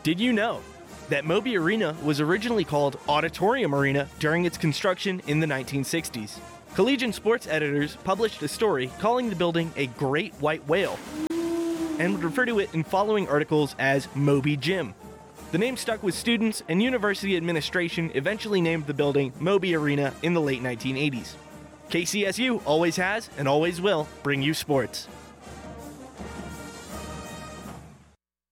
Did you know that Moby Arena was originally called Auditorium Arena during its construction in the 1960s? Collegian sports editors published a story calling the building a great white whale and would refer to it in following articles as Moby Gym. The name stuck with students, and university administration eventually named the building Moby Arena in the late 1980s. KCSU always has and always will bring you sports.